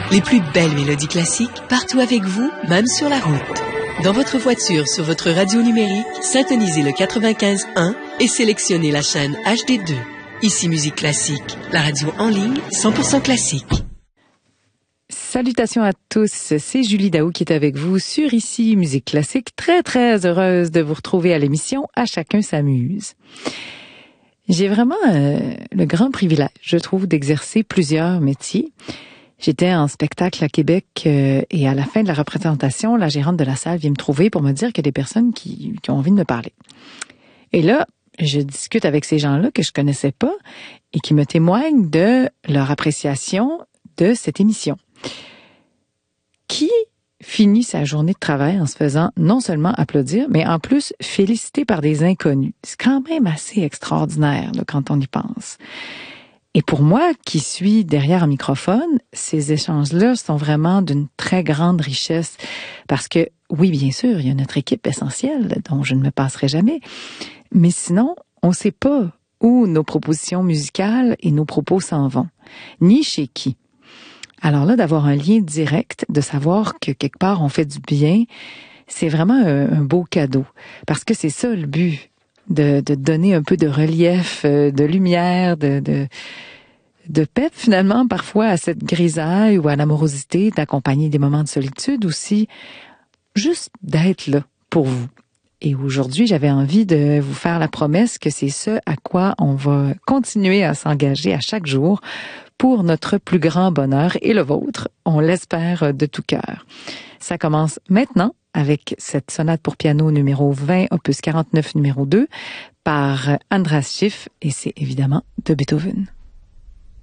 Les plus belles mélodies classiques, partout avec vous, même sur la route. Dans votre voiture, sur votre radio numérique, syntonisez le 95.1 et sélectionnez la chaîne HD2. Ici Musique Classique, la radio en ligne 100% classique. Salutations à tous, c'est Julie Daou qui est avec vous sur Ici Musique Classique. Très très heureuse de vous retrouver à l'émission À chacun s'amuse. J'ai vraiment le grand privilège, je trouve, d'exercer plusieurs métiers. J'étais en spectacle à Québec et à la fin de la représentation, la gérante de la salle vient me trouver pour me dire qu'il y a des personnes qui ont envie de me parler. Et là, je discute avec ces gens-là que je connaissais pas et qui me témoignent de leur appréciation de cette émission. Qui finit sa journée de travail en se faisant non seulement applaudir, mais en plus féliciter par des inconnus. C'est quand même assez extraordinaire là, quand on y pense. Et pour moi, qui suis derrière un microphone, ces échanges-là sont vraiment d'une très grande richesse parce que, oui, bien sûr, il y a notre équipe essentielle dont je ne me passerai jamais, mais sinon, on ne sait pas où nos propositions musicales et nos propos s'en vont, ni chez qui. Alors là, d'avoir un lien direct, de savoir que quelque part on fait du bien, c'est vraiment un beau cadeau parce que c'est ça le but. De donner un peu de relief, de lumière, de pep finalement parfois à cette grisaille ou à l'amorosité, d'accompagner des moments de solitude aussi, juste d'être là pour vous. Et aujourd'hui, j'avais envie de vous faire la promesse que c'est ce à quoi on va continuer à s'engager à chaque jour pour notre plus grand bonheur et le vôtre, on l'espère de tout cœur. Ça commence maintenant avec cette sonate pour piano numéro 20, opus 49 numéro 2, par Andras Schiff, et c'est évidemment de Beethoven.